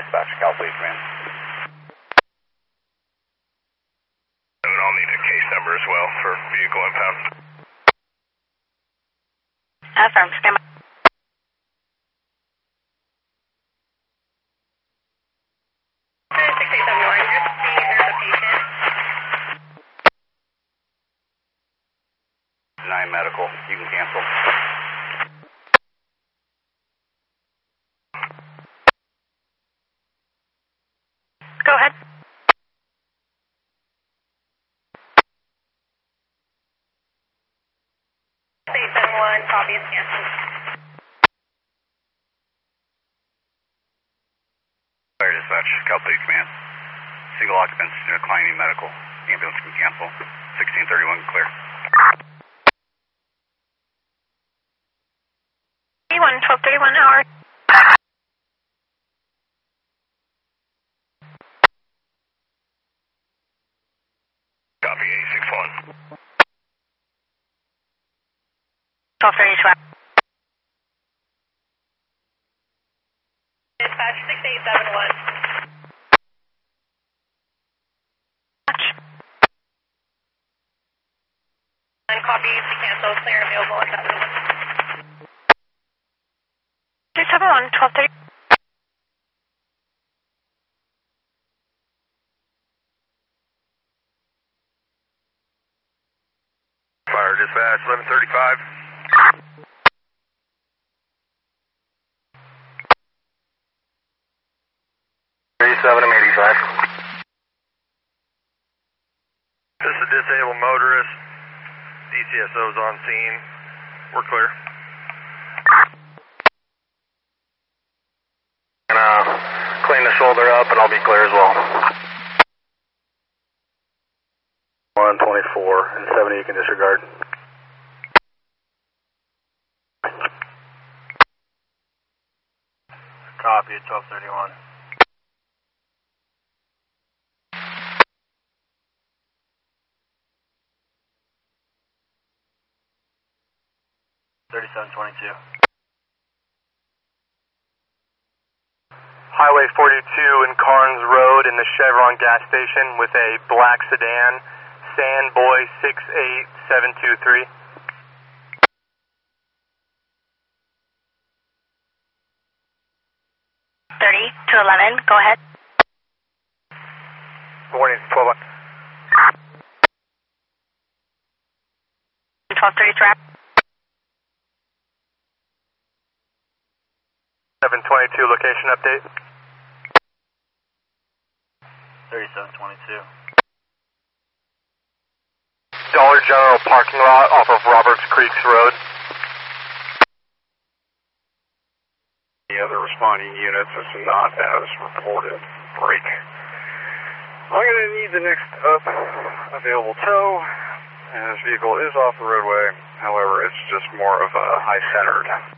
dispatch, Cal Police Command. I'll need a case number as well for vehicle impound. Affirm, stand by. Deny medical, you can cancel. Go ahead. Station 1, copy is canceled. Fire dispatch, Cal Police Command. Single occupants, declining medical. Ambulance can cancel. 1631, clear. E1, 1231 hour. Copy, 861. 1232 hour. Dispatch 6871. And copy to cancel, clear available at 371, 1230. Fire dispatch, 1135. This is a disabled motorist. DCSO's on scene. We're clear. Clean the shoulder up and I'll be clear as well. 124 and 70 you can disregard. Copy at 1231. Highway 42 in Carnes Road in the Chevron gas station with a black sedan, Sandboy 68723. To 11, go ahead. Morning, 12. 1230 wrap. 722 location update. 3722. Dollar General parking lot off of Roberts Creeks Road. The other responding units is not as reported. Break. I'm going to need the next available tow. And this vehicle is off the roadway. However, it's just more of a high-centered